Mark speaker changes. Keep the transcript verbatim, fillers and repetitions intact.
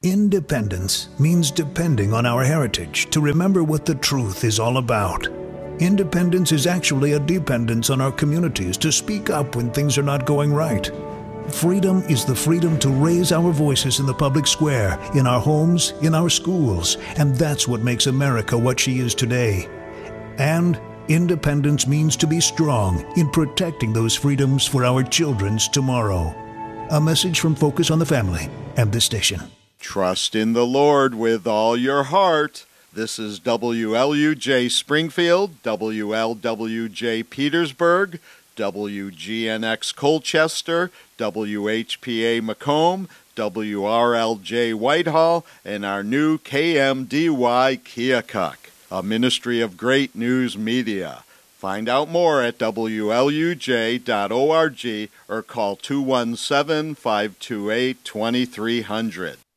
Speaker 1: Independence means depending on our heritage to remember what the truth is all about. Independence is actually a dependence on our communities to speak up when things are not going right. Freedom is the freedom to raise our voices in the public square, in our homes, in our schools, and that's what makes America what she is today. And independence means to be strong in protecting those freedoms for our children's tomorrow. A message from Focus on the Family and this station.
Speaker 2: Trust in the Lord with all your heart. This is W L U J Springfield, W L W J Petersburg, W G N X Colchester, W H P A Macomb, W R L J Whitehall, and our new K M D Y Keokuk, a ministry of Great News Media. Find out more at W L U J dot org or call two one seven, five two eight, two three zero zero.